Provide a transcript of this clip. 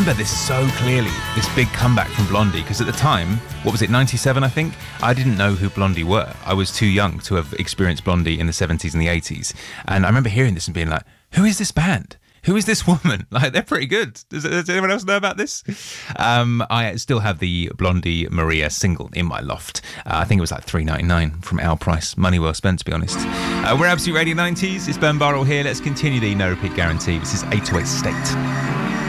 remember this so clearly, this big comeback from Blondie, because at the time, what was it, 97 I think? I didn't know who Blondie were. I was too young to have experienced Blondie in the 70s and the 80s. And I remember hearing this and being like, who is this band? Who is this woman? Like, they're pretty good. Does anyone else know about this? I still have the Blondie Maria single in my loft. I think it was like $3.99 from our price. Money well spent, to be honest. We're Absolute Radio 90s. It's Ben Burrell here. Let's continue the no repeat guarantee. This is 808 State.